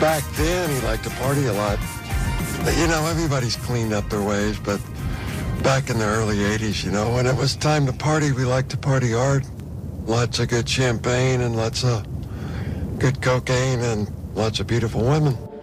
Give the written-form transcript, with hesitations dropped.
Back then, he liked to party a lot. But, you know, everybody's cleaned up their ways, but back in the early 80s, you know, when it was time to party, we liked to party hard. Lots of good champagne and lots of good cocaine and lots of beautiful women.